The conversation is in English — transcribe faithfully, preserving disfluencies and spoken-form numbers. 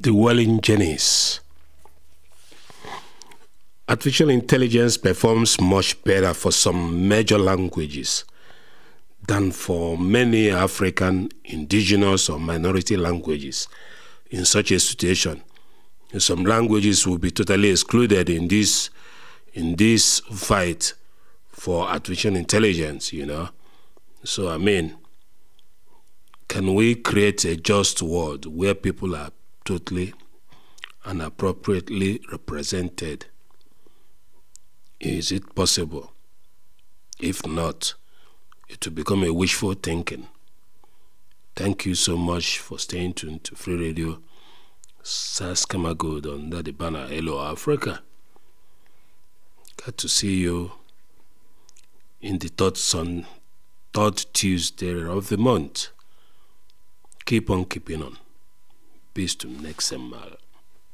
Dwelling Jennings. Artificial intelligence performs much better for some major languages than for many African, indigenous, or minority languages. In such a situation, some languages will be totally excluded in this, in this fight for artificial intelligence, you know. So, I mean, can we create a just world where people are totally and appropriately represented? Is it possible? If not, it will become a wishful thinking. Thank you so much for staying tuned to Free Radio. Sars Kamagold under the banner Hello Africa. Glad to see you in the third, sun, third Tuesday of the month. Keep on keeping on. Peace to next summer.